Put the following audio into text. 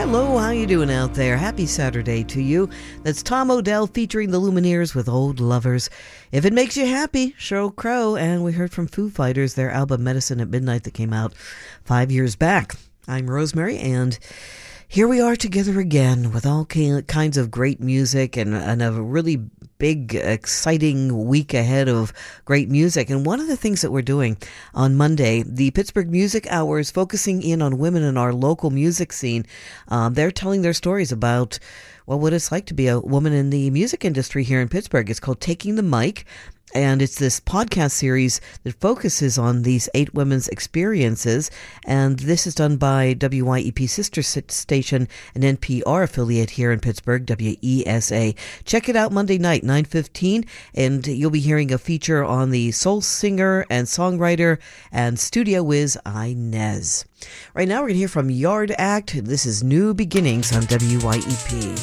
Hello, how you doing out there? Happy Saturday to you. That's Tom Odell featuring the Lumineers with Old Lovers. If it makes you happy, Sheryl Crow. And we heard from Foo Fighters, their album Medicine at Midnight that came out 5 years back. I'm Rosemary, and here we are together again with all kinds of great music and a really big, exciting week ahead of great music. And one of the things that we're doing on Monday, the Pittsburgh Music Hour is focusing in on women in our local music scene. They're telling their stories about, well, what it's like to be a woman in the music industry here in Pittsburgh. It's called Taking the Mic. And it's this podcast series that focuses on these 8 women's experiences. And this is done by WYEP sister station, an NPR affiliate here in Pittsburgh, WESA. Check it out Monday night, 9:15. And you'll be hearing a feature on the soul singer and songwriter and studio whiz Inez. Right now we're going to hear from Yard Act. This is New Beginnings on WYEP.